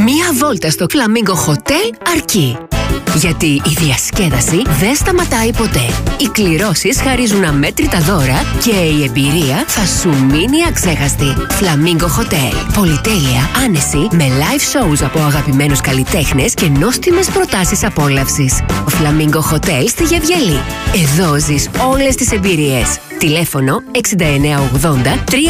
Μία βόλτα στο Flamingo Hotel αρκεί. Γιατί η διασκέδαση δεν σταματάει ποτέ. Οι κληρώσεις χαρίζουν αμέτρητα δώρα και η εμπειρία θα σου μείνει αξέχαστη. Flamingo Hotel. Πολυτέλεια, άνεση, με live shows από αγαπημένους καλλιτέχνες και νόστιμες προτάσεις απόλαυσης. Flamingo Hotel στη Γεβγελή. Εδώ ζεις όλες τις εμπειρίες. Τηλέφωνο 6980 3